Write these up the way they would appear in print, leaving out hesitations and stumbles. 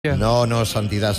No, Santidad.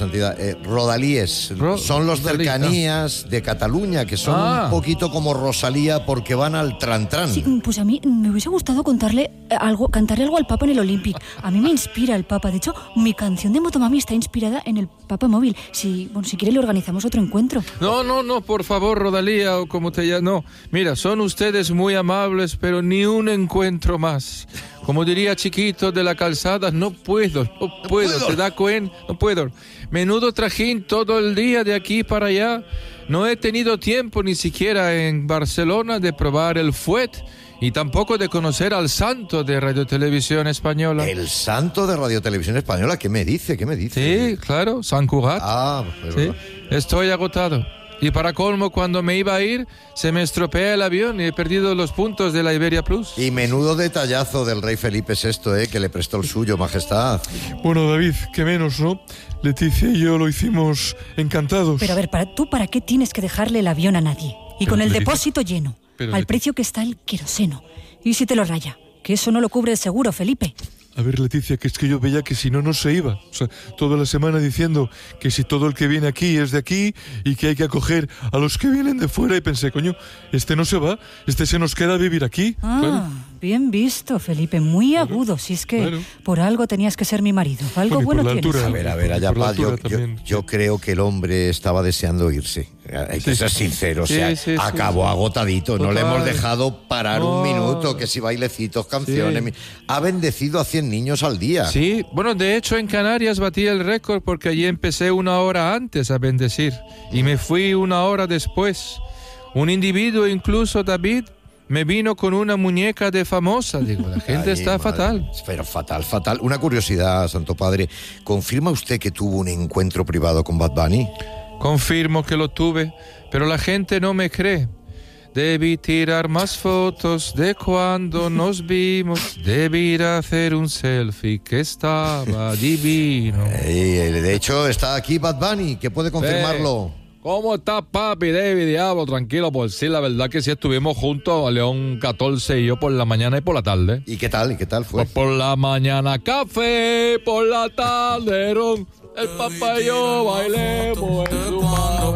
Rodalíes. Son los cercanías de Cataluña, que son un poquito como Rosalía porque van al tran-tran. Sí, pues a mí me hubiese gustado cantarle algo al Papa en el Olympic. A mí me inspira el Papa. De hecho, mi canción de Motomami está inspirada en el Papa móvil. Si quiere le organizamos otro encuentro. No, por favor, Rodalía, o como te llamas. No, mira, son ustedes muy amables, pero ni un encuentro más. Como diría Chiquito de la Calzada, no puedo, ¿te da cuenta? No puedo. Menudo trajín todo el día de aquí para allá. No he tenido tiempo ni siquiera en Barcelona de probar el fuet y tampoco de conocer al santo de Radio Televisión Española. ¿El santo de Radio Televisión Española? ¿Qué me dice? Sí, claro, Sant Cugat. Sí, estoy agotado. Y para colmo, cuando me iba a ir, se me estropea el avión y he perdido los puntos de la Iberia Plus. Y menudo detallazo del rey Felipe VI, que le prestó el suyo, majestad. Bueno, David, qué menos, ¿no? Leticia y yo lo hicimos encantados. Pero a ver, ¿para qué tienes que dejarle el avión a nadie? Y con el depósito lleno, al precio que está el queroseno. ¿Y si te lo raya? Que eso no lo cubre el seguro, Felipe. A ver, Leticia, que es que yo veía que si no se iba. O sea, toda la semana diciendo que si todo el que viene aquí es de aquí y que hay que acoger a los que vienen de fuera. Y pensé, coño, este no se va, este se nos queda a vivir aquí. Claro. Bien visto, Felipe, muy agudo. Si es que por algo tenías que ser mi marido. Algo bueno tienes. A ver, allá paz, yo creo que el hombre estaba deseando irse. Hay que ser sincero, acabó agotadito. Total. No le hemos dejado parar un minuto, que si bailecitos, canciones. Ha bendecido a 100 niños al día. Sí, bueno, de hecho en Canarias batí el récord porque allí empecé 1 hora antes a bendecir y me fui 1 hora después. Un individuo, incluso David, me vino con una muñeca de famosa. Digo, la gente está fatal. Pero fatal. Una curiosidad, Santo Padre. ¿Confirma usted que tuvo un encuentro privado con Bad Bunny? Confirmo que lo tuve, pero la gente no me cree. Debí tirar más fotos de cuando nos vimos. Debí ir a hacer un selfie que estaba divino. De hecho, está aquí Bad Bunny, que puede confirmarlo. ¿Cómo estás, papi, David, diablo? Tranquilo, por sí, la verdad que sí estuvimos juntos, a León 14 y yo, por la mañana y por la tarde. ¿Y qué tal fue? Pues por la mañana café, por la tarde ron. El papá y yo bailemos en su mano.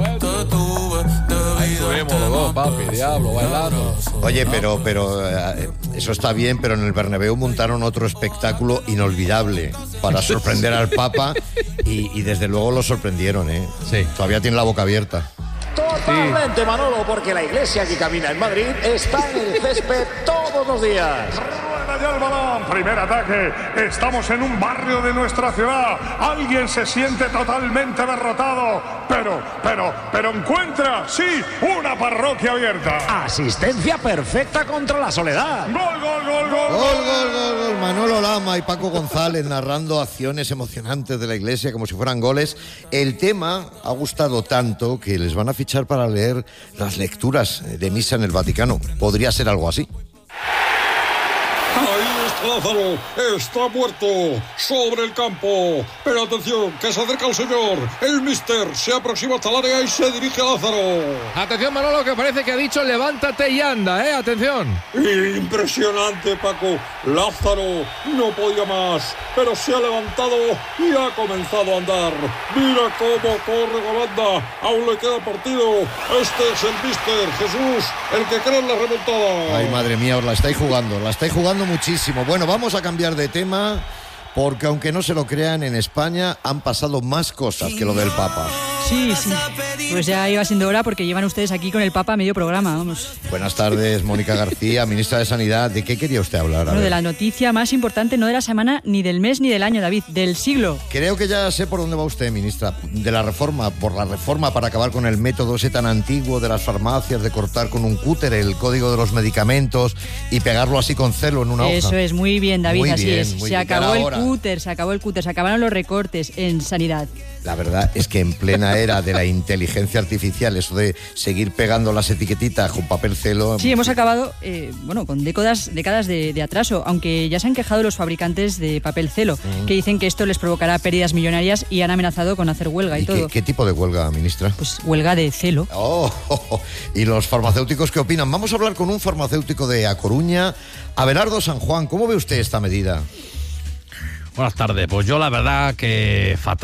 Ahí estuvimos los dos, papi, diablo, bailando. Oye, pero eso está bien, pero en el Bernabéu montaron otro espectáculo inolvidable para sorprender al Papa y desde luego lo sorprendieron, ¿eh? Sí. Todavía tiene la boca abierta. Totalmente, Manolo, porque la iglesia que camina en Madrid está en el césped todos los días. Ya el balón, primer ataque, estamos en un barrio de nuestra ciudad, alguien se siente totalmente derrotado, pero encuentra, sí, una parroquia abierta. Asistencia perfecta contra la soledad. Gol, Manolo Lama y Paco González narrando acciones emocionantes de la iglesia como si fueran goles. El tema ha gustado tanto que les van a fichar para leer las lecturas de misa en el Vaticano. Podría ser algo así. Ahí está Lázaro, está muerto, sobre el campo. Pero atención, que se acerca el señor. El mister se aproxima hasta el área y se dirige a Lázaro. Atención, Manolo, que parece que ha dicho levántate y anda, atención. Impresionante, Paco. Lázaro no podía más, pero se ha levantado y ha comenzado a andar. Mira cómo corre Holanda, aún le queda partido. Este es el mister, Jesús, el que cree en la remontada. Ay, madre mía, os la estáis jugando muchísimo. Bueno, vamos a cambiar de tema porque aunque no se lo crean, en España han pasado más cosas que lo del Papa. Sí. Pues ya iba siendo hora porque llevan ustedes aquí con el Papa a medio programa, vamos. Buenas tardes, Mónica García, ministra de Sanidad. ¿De qué quería usted hablar? Bueno, de la noticia más importante, no de la semana, ni del mes, ni del año, David, del siglo. Creo que ya sé por dónde va usted, ministra. De la reforma, por la reforma para acabar con el método ese tan antiguo de las farmacias, de cortar con un cúter el código de los medicamentos y pegarlo así con celo en una hoja. Eso es, muy bien, David, muy así bien, es. Se acabó el cúter, se acabaron los recortes en sanidad. La verdad es que en plena era de la inteligencia artificial, eso de seguir pegando las etiquetitas con papel celo... Sí, hemos acabado, con décadas de atraso, aunque ya se han quejado los fabricantes de papel celo, que dicen que esto les provocará pérdidas millonarias y han amenazado con hacer huelga y todo. ¿Qué tipo de huelga, ministra? Pues huelga de celo. ¿Y los farmacéuticos qué opinan? Vamos a hablar con un farmacéutico de A Coruña, Abelardo San Juan. ¿Cómo ve usted esta medida? Buenas tardes. Pues yo la verdad que fatal.